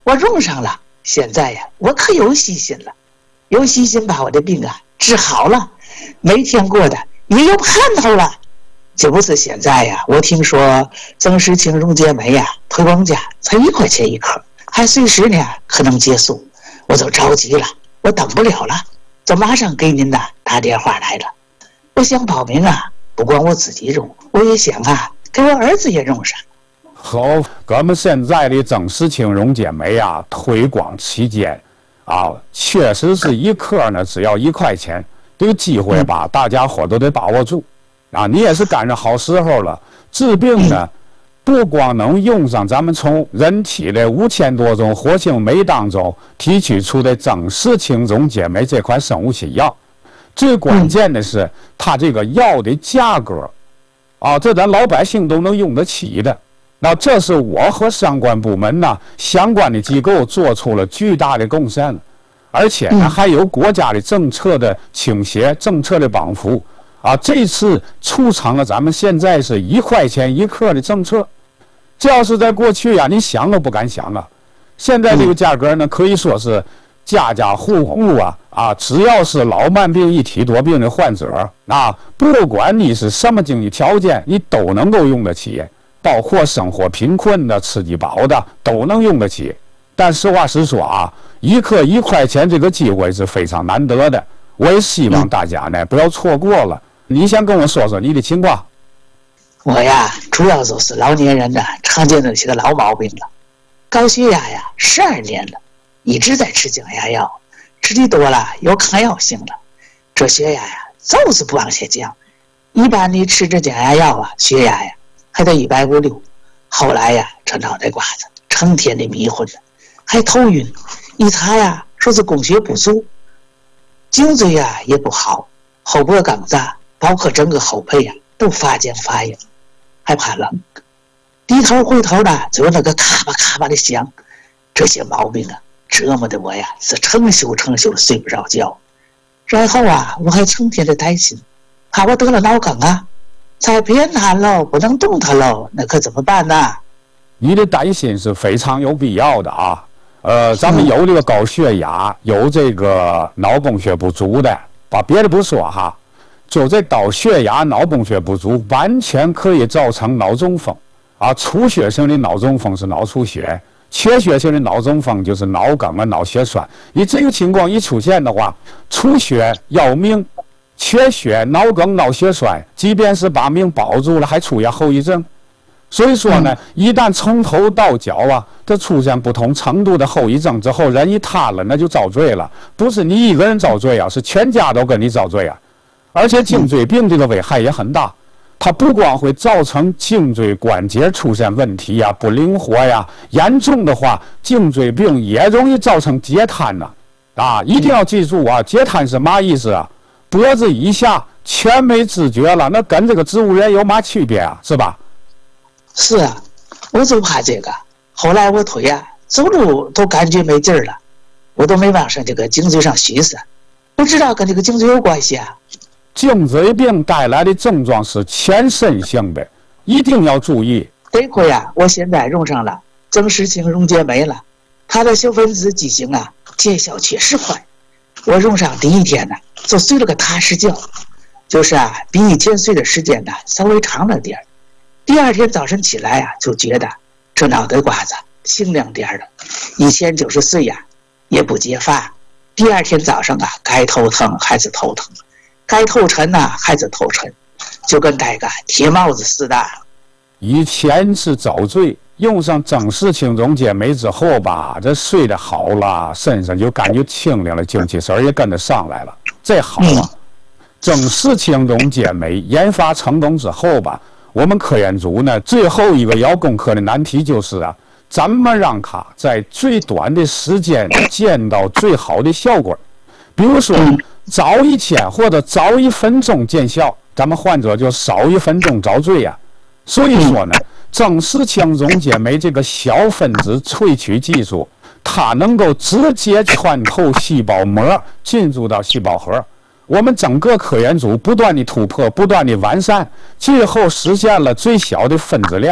我用上了，现在呀，我可有信心了，有信心把我的病啊治好了，每天过得也有盼头了。这不是现在呀，我听说曾氏青溶解酶呀推广价才1块钱一颗，还随时呢可能结束，我就着急了，我等不了了，就马上给您打电话来了。我想报名啊，不光我自己用，我也想啊给我儿子也用上。 好，咱们现在的曾氏青溶解酶啊推广期间啊，确实是一颗呢只要1块钱，这个机会吧，大家伙都得把握住啊！你也是赶上好时候了。治病呢，不光能用上咱们从人体的5000多种活性酶当中提取出的曾氏青溶解酶这款生物新药，最关键的是它这个药的价格啊，这咱老百姓都能用得起的。那这是我和相关部门呢、相关的机构做出了巨大的贡献，而且呢还有国家的政策的倾斜、政策的帮扶啊。这次促成了咱们现在是1块钱一克的政策，这要是在过去呀，你想都不敢想啊。现在这个价格呢，可以说是家家户户啊，只要是老慢病一体多病的患者啊，不管你是什么经济条件，你都能够用得起。包括生活贫困的、吃低保的都能用得起。但实话实说啊，一克1块钱这个机会是非常难得的，我也希望大家呢不要错过了。你先跟我说说你的情况。 我呀，主要就是老年人的常见的那些个老毛病了，高血压呀，12年了，一直在吃降压药，吃的多了有抗药性了，这血压呀就是不往下降。一般你吃这降压药啊，血压呀还得150，后来呀，这脑袋瓜子成天的迷糊的，还头晕，一查呀，说是供血不足，颈椎呀也不好，后脖梗子包括整个后背呀都发僵发炎，还怕冷，低头回头的就有那个咔吧咔吧的响，这些毛病啊折磨的我呀是成宿睡不着觉。然后啊，我还成天的担心，怕我得了脑梗啊。再别难喽，不能动它喽，那可怎么办呢？ 你的担心是非常有必要的啊。咱们有这个高血压，有这个脑供血不足的，把别的不说哈，就这高血压、脑供血不足，完全可以造成脑中风啊。出血性的脑中风是脑出血，缺血性的脑中风就是脑梗啊、脑血栓。你这个情况一出现的话，出血要命。缺血、脑梗、脑血栓，即便是把命保住了，还出现后遗症。所以说呢，一旦从头到脚啊，这出现不同程度的后遗症之后，人一瘫了，那就遭罪了。不是你一个人遭罪啊，是全家都跟你遭罪啊。而且颈椎病这个危害也很大，它不光会造成颈椎关节出现问题呀、不灵活呀，严重的话，颈椎病也容易造成截瘫呐。啊，一定要记住啊，截瘫是嘛意思啊？脖子以下全没知觉了，那跟这个植物人有嘛区别啊？是吧？ 是啊，我就怕这个。后来我腿呀，走路都感觉没劲儿了，我都没往上这个颈椎上虚实，不知道跟这个颈椎有关系啊。 颈椎病带来的症状是全身性的，一定要注意。 得亏呀，我现在用上了曾氏青溶解酶了，它的小分子剂型啊，见效确实快。我用上第一天呢，就睡了个踏实觉，就是啊，比以前睡的时间呢稍微长了点儿。第二天早晨起来啊，就觉得这脑袋瓜子清亮点了。以前就是睡呀，也不解乏。第二天早上啊，该头疼还是头疼，该头沉呐还是头沉，就跟戴个铁帽子似的。 以前是遭罪，用上曾氏青溶解酶之后吧，这睡得好了，身上就感觉清亮了，精气神也跟着上来了，这好啊。曾氏青溶解酶研发成功之后吧，我们科研组呢，最后一个要攻克的难题就是啊，怎么让它在最短的时间见到最好的效果。比如说早1天或者早1分钟见效，咱们患者就少1分钟遭罪呀。所以说呢，曾氏青溶解酶这个小分子萃取技术，它能够直接穿透细胞膜，进入到细胞核。我们整个科研组不断的突破，不断的完善，最后实现了最小的分子量。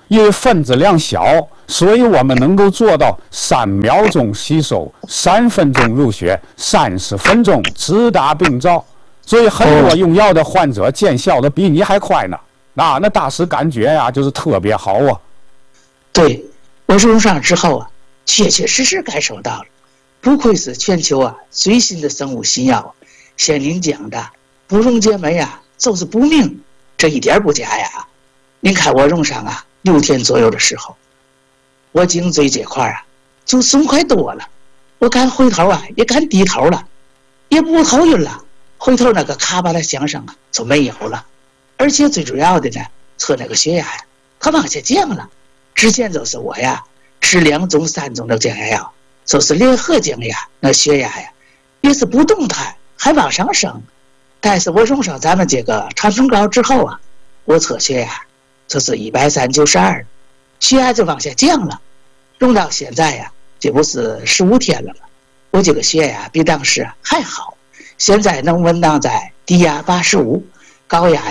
因为分子量小，所以我们能够做到3秒钟吸收，3分钟入血，30分钟直达病灶。所以很多用药的患者见效的比你还快呢。那大师感觉呀，就是特别好啊。 对，我用上之后啊，确确实实感受到了，不愧是全球最新的生物新药。像您讲的不溶解酶就是不明，这一点不假呀。您看我用上6天左右的时候，我颈椎这块就松快多了，我敢回头也敢低头了，也不头晕了，回头那个卡巴的响声就没有了。而且最主要的呢，测那个血压它往下降了。之前就是我吃2种3种的降压药，就是联合降压，那血压也是不动弹，还往上升。但是我用上咱们这个长春膏之后我测血压就是130/92，血压就往下降了。用到现在这不是15天了吗？我这个血压比当时还好，现在能稳当在低压85，高压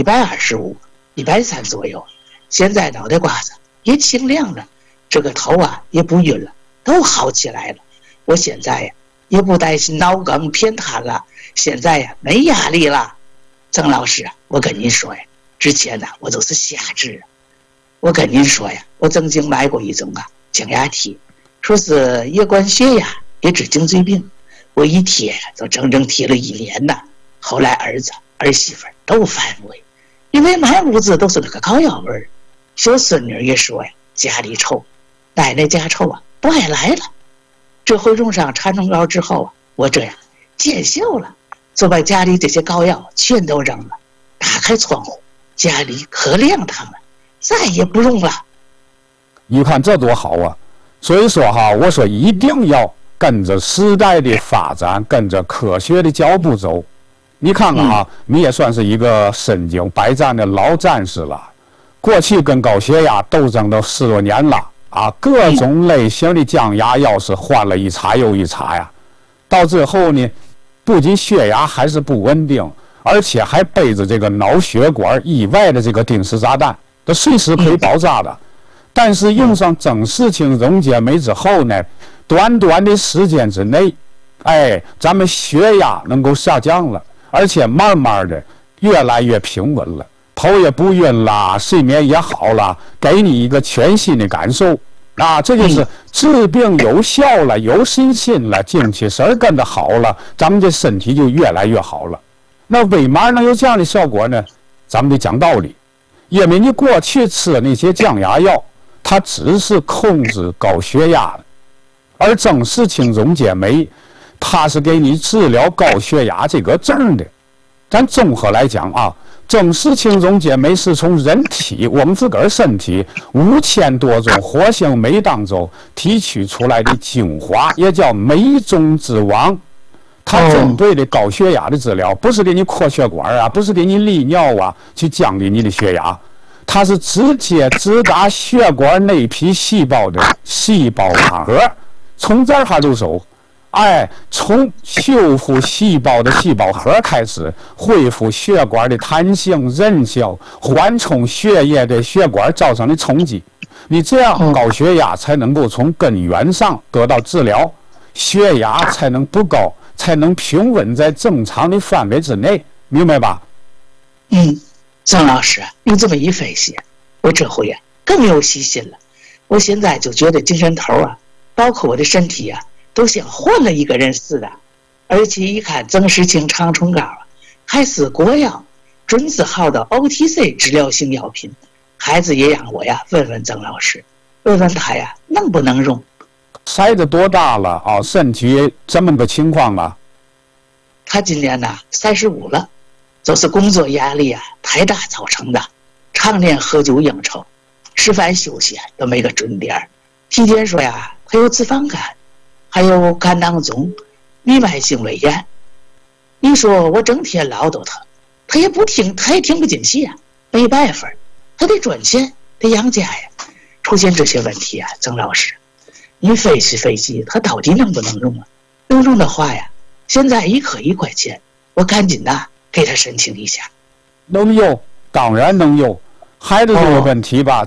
125、130左右。现在脑袋瓜子也清亮了，这个头也不晕了，都好起来了。我现在也不担心脑梗偏瘫了，现在没压力了。曾老师我跟您说之前我都是瞎治。我跟您说我曾经买过一种降压贴，说是也管血压也治颈椎病，我一贴就整整贴了1年呢。后来儿子儿媳妇都反胃，因为满屋子都是那个膏药味儿。小孙女也说家里臭，奶奶家臭不爱来了。这回用上长春膏之后我这样见效了，就把家里这些膏药全都扔了，打开窗户，家里可亮堂了，再也不用了。 你看这多好啊！所以说我说一定要跟着时代的发展，跟着科学的脚步走。你看看你也算是一个身经百战的老战士了。过去跟高血压斗争都10多年了各种类型的降压药是换了一茬又一茬呀。到最后呢，不仅血压还是不稳定，而且还背着这个脑血管意外的这个定时炸弹，这随时可以爆炸的。但是用上增视氢溶解酶之后呢，短短的时间之内，咱们血压能够下降了，而且慢慢的越来越平稳了，头也不晕了，睡眠也好了，给你一个全新的感受这就是治病有效了，有信心了，精气神跟着好了，咱们这身体就越来越好了。那为嘛能有这样的效果呢？咱们得讲道理，因为你过去吃那些降压药，它只是控制高血压的，而增视氢溶解酶它是给你治疗高血压这个症的。咱综合来讲增视氢溶解酶是从人体我们自个儿身体5000多种活性酶当中提取出来的精华，也叫酶中之王。它针对的高血压的治疗，不是给你扩血管不是给你利尿去降低你的血压，它是直接直达血管内皮细胞的细胞康核，从这儿入手。从修复细胞的细胞核开始，恢复血管的弹性韧性，缓冲血液对血管造成的冲击。你这样高血压才能够从根源上得到治疗，血压才能不高，才能平稳在正常的范围之内，明白吧？ 曾老师你这么一分析，我这回更有信心了。我现在就觉得精神头包括我的身体都像换了一个人似的。而且一看增视氢长春膏还是国药准字号的 OTC 治疗性药品，孩子也让我问问曾老师，问问他能不能用。 孩子多大了身体这么个情况了？ 他今年35了，就是工作压力太大造成的，常年喝酒应酬，吃饭休息都没个准点。体检说他有脂肪肝，还有肝囊肿、弥漫性胃炎。你说我整天唠叨他也不听，他也听不进去没办法，他得赚钱，得养家出现这些问题曾老师你分析分析他到底能不能用能用的话现在1颗1块钱，我赶紧给他申请一下。 能用，当然能用。孩子这个问题吧，在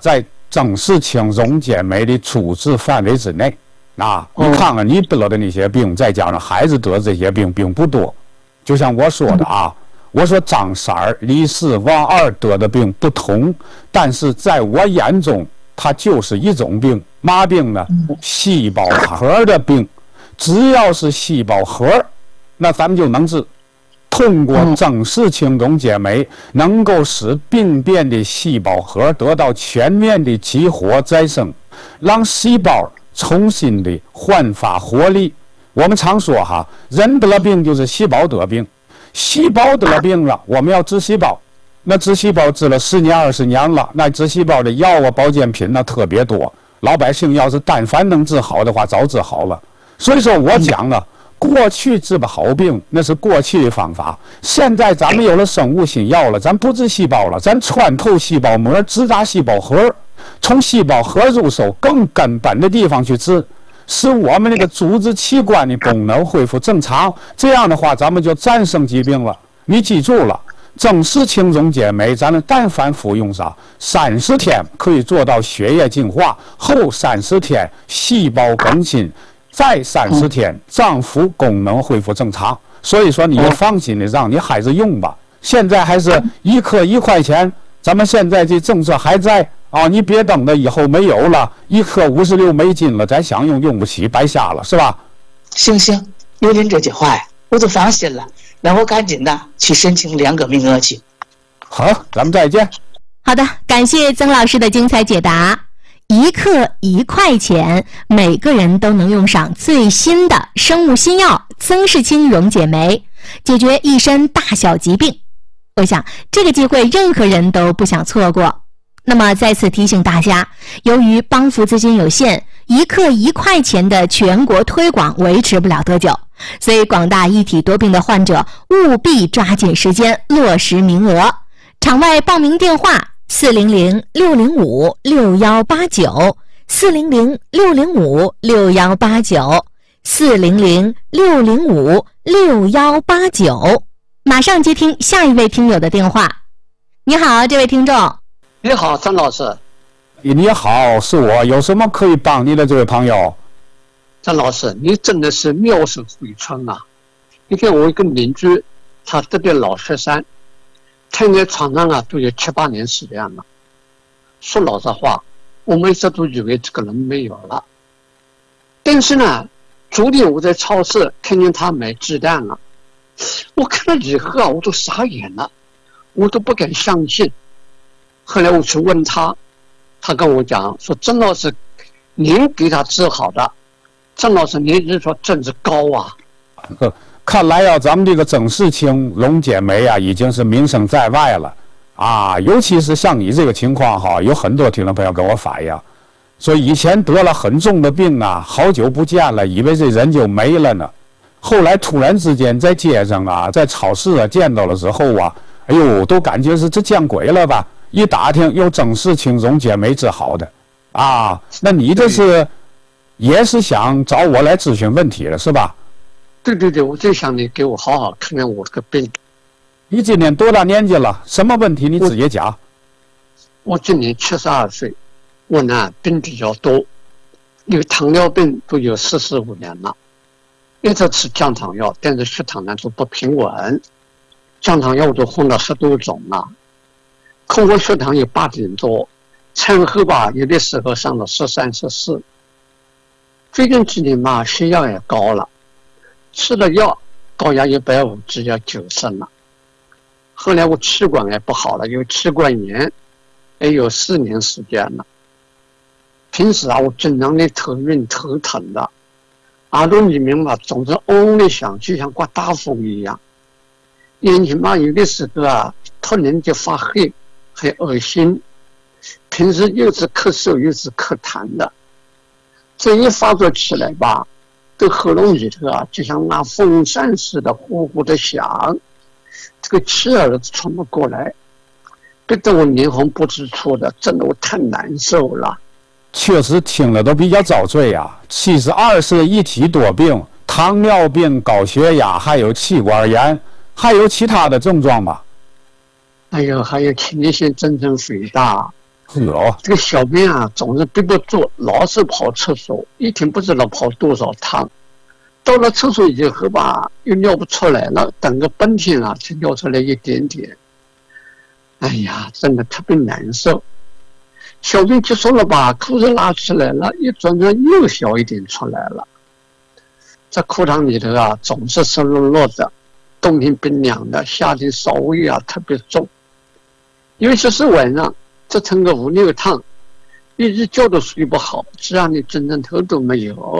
曾氏青溶解酶的处置范围之内。你看看你得的那些病，再加上孩子得这些病并不多。就像我说的我说张三儿、李四、王二得的病不同，但是在我眼中，它就是一种病。嘛病呢？细胞核的病。只要是细胞核，那咱们就能治。通过曾氏青溶解酶，能够使病变的细胞核得到全面的激活再生，让细胞重新的焕发活力。我们常说人得了病就是细胞得病，细胞得了病了，我们要治细胞。那治细胞治了10年20年了，那治细胞的药保健品那特别多。老百姓要是但凡能治好的话，早治好了。所以说我讲过去治不好病那是过去的方法，现在咱们有了生物新药了，咱不治细胞了，咱穿透细胞膜，直达细胞核，从细胞核入手，更根本的地方去治，使我们那个组织器官的功能恢复正常。这样的话，咱们就战胜疾病了。你记住了，曾氏青溶解酶，咱们但凡服用上30天，可以做到血液净化，后30天细胞更新。再30天，脏腑功能恢复正常。所以说，你就放心的让你孩子用吧。现在还是1克1块钱，咱们现在这政策还在你别等到以后没有了，1克56美金了，咱想用不起，白瞎了，是吧？ 行，有您这句话呀，我就放心了。让我赶紧的去申请2个名额去。 好，咱们再见。 好的，感谢曾老师的精彩解答。1克1块钱，每个人都能用上最新的生物新药曾氏青溶解酶，解决一身大小疾病。我想这个机会任何人都不想错过。那么再次提醒大家，由于帮扶资金有限，1克1块钱的全国推广维持不了多久，所以广大一体多病的患者务必抓紧时间落实名额。场外报名电话400-605-6189 400-605-6189 400-605-6189。马上接听下一位听友的电话。你好，这位听众。 你好，张老师。 你好，是我，有什么可以帮你的，这位朋友？ 张老师，你真的是妙手回春啊！你看我一个邻居，他得的老雪山，躺在床上都有7、8年时间了。说老实话，我们一直都以为这个人没有了。但是呢，昨天我在超市看见他买鸡蛋了，我看了以后我都傻眼了，我都不敢相信。后来我去问他，他跟我讲说：“曾老师，您给他治好的。曾老师，您人说真是高啊！” 看来咱们这个曾氏青溶解酶已经是名声在外了尤其是像你这个情况有很多听众朋友跟我反映，说以前得了很重的病好久不见了，以为这人就没了呢，后来突然之间在街上在超市见到了之后哎呦，都感觉是这见鬼了吧！一打听，又曾氏青溶解酶治好的那你这是也是想找我来咨询问题了是吧？ 对，我就想你给我好好看看我这个病。 你今年多大年纪了？什么问题你直接讲。 我今年72岁，我呢病比较多，因为糖尿病都有45年了，一直吃降糖药，但是血糖呢都不平稳，降糖药我都换了10多种了。空腹血糖有8点多，餐后有的时候上了13、14。最近几年血压也高了，吃了药，高压150，只要90了。后来我气管也不好了，有气管炎，也有4年时间了。平时我经常的头晕头疼的，耳朵里面总是嗡的响，就像刮大风一样。眼睛有的时候突然就发黑，很恶心。平时又是咳嗽又是咳痰的，这一发作起来对喉咙里头就像拿风扇似的呼呼的响，这个气都喘不过来，逼得我脸红不知处的，真的我太难受了。 确实听了都比较遭罪72岁一体多病，糖尿病、高血压，还有气管炎，还有其他的症状吗？ 还有前列腺增生肥大， 这个小便啊总是憋不住，老是跑厕所，一天不知道跑多少趟。到了厕所以后吧，又尿不出来了，等个半天啊，才尿出来一点点。哎呀，真的特别难受。小便结束了吧，裤子拉出来了，一转转又小一点出来了。这裤裆里头啊，总是湿漉漉的，冬天冰凉的，夏天稍微啊特别重。尤其是晚上，这撑个5、6趟，一直觉都睡不好，这样的精神头都没有。